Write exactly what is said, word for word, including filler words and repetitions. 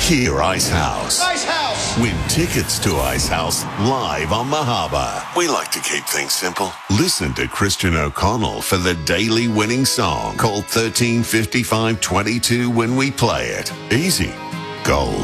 Hear Ice House. Ice House! Win tickets to Ice House live on Mahaba. We like to keep things simple. Listen to Christian O'Connell for the daily winning song. Call thirteen fifty-five twenty-two when we play it. Easy. Gold.